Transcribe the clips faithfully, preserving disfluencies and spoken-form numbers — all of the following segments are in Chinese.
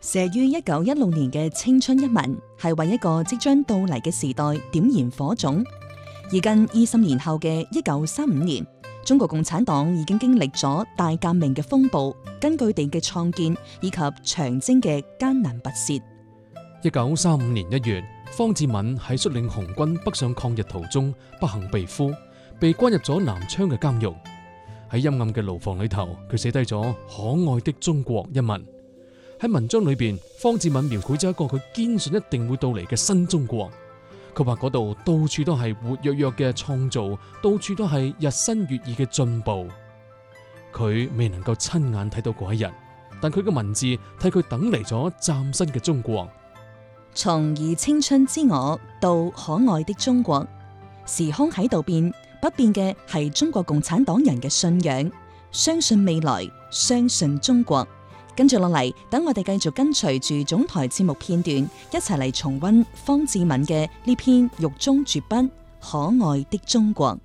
寫於一九一六年嘅青春一文，係為一個即將到嚟嘅時代點燃火種。而近二十年後嘅一九三五年，中國共產黨已經經歷咗大革命嘅風暴、根據地嘅創建以及長征嘅艱難跋涉。 一九三五年一月，方志敏喺率領紅軍北上抗日途中不幸被俘，被關入咗南昌嘅監獄。喺陰暗嘅牢房裏頭，佢寫低咗《可愛的中國》一文。喺文章裏邊，方志敏描繪咗一個佢堅信一定會到嚟嘅新中國。佢話嗰度到處都係活躍躍嘅創造，到處都係日新月異嘅進步。佢未能夠親眼睇到嗰一日，但佢嘅文字替佢等嚟咗嶄新嘅中國。 從以青春之我到可愛的中國，時空喺度變，不變嘅係中國共產黨人嘅信仰，相信未來，相信中國。跟住落嚟，等我哋繼續跟隨住總台節目片段，一齊嚟重溫方志敏嘅呢篇獄中絕筆《可愛的中國》。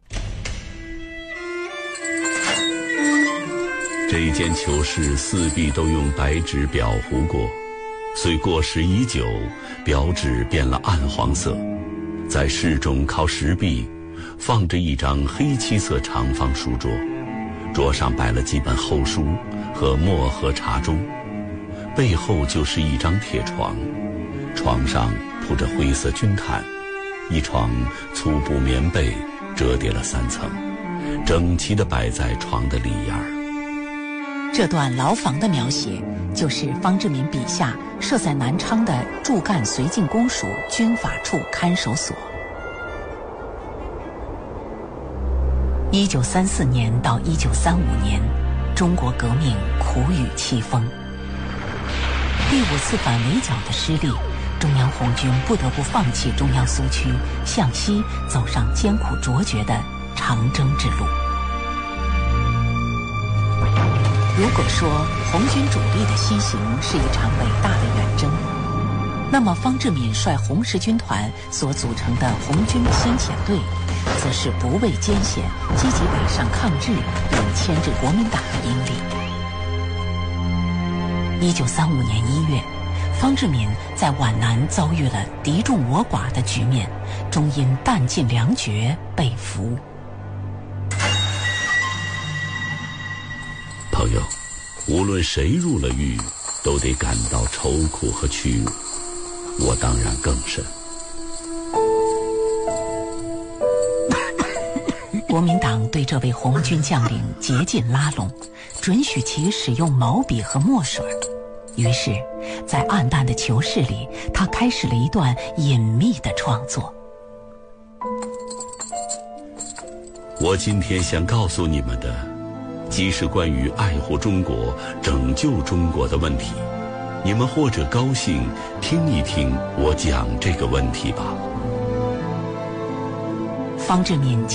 這間囚室四壁都用白紙裱糊過，雖過時已久，表紙變了暗黃色。在室中靠石壁，放着一張黑漆色長方書桌，桌上擺了幾本厚書和墨和茶盅，背後就是一張鐵床，床上鋪着灰色軍毯，一床粗布棉被折疊了三層，整齊地擺在床的裡沿兒。 這段牢房的描寫，就是方志敏筆下設在南昌的駐贛绥靖公署軍法處看守所。一九三四年到一九三五年，中國革命苦雨凄風。第五次反圍剿的失利，中央紅軍不得不放棄中央蘇區，向西走上艱苦卓絕的長征之路。如果說紅軍主力的西行是一場偉大的遠征，那麼方志敏率紅十軍團所組成的紅軍先遣隊，則是不畏艱險，積極北上抗日，並牽制國民黨的英力。一九三五年一月，方志敏在皖南遭遇了敵眾我寡的局面，終因彈盡糧絕被俘。 朋友，無論誰入了獄，都得感到愁苦和屈辱，我當然更甚。 國民黨對這位紅軍將領竭盡拉攏，准許其使用毛筆和墨水。於是，在暗淡的囚室裡，他開始了一段隱秘的創作。 我今天想告訴你們的，既是關於愛護中國、拯救中國的問題，你們或者高興聽一聽我講這個問題吧。 方志敏